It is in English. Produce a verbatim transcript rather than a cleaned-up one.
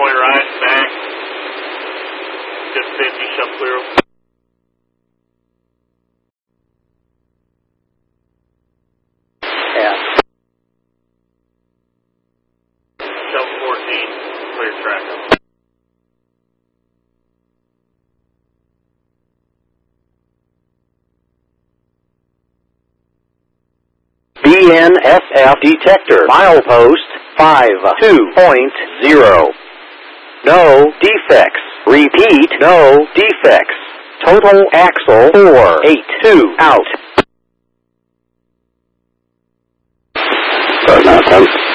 twenty right, back. Just fifty, shove clear. Yeah. Shove fourteen, clear track. B N S F detector, milepost five two point zero. No defects. Repeat, no defects. Total axle four eight two out. Uh, nonsense.